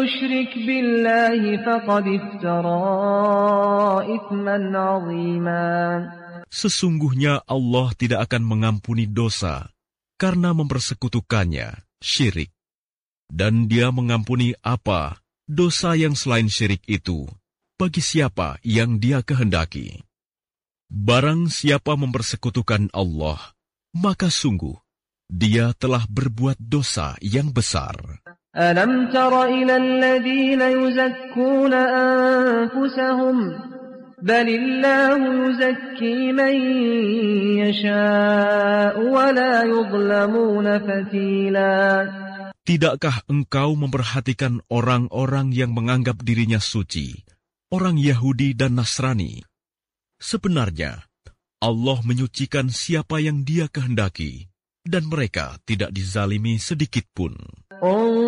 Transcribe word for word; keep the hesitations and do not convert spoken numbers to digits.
يشرك بالله فقد افترى إثما عظيما. Sesungguhnya Allah tidak akan mengampuni dosa karena mempersekutukannya, syirik. Dan Dia mengampuni apa dosa yang selain syirik itu bagi siapa yang Dia kehendaki. Barang siapa mempersekutukan Allah, maka sungguh dia telah berbuat dosa yang besar. Alam tara ila alladhina yuzakkuna anfusahum balillahu yuzakki man yasha'u wa la yuzlamuna fatila. Tidakkah engkau memperhatikan orang-orang yang menganggap dirinya suci, orang Yahudi dan Nasrani? Sebenarnya, Allah menyucikan siapa yang Dia kehendaki, dan mereka tidak dizalimi sedikit pun.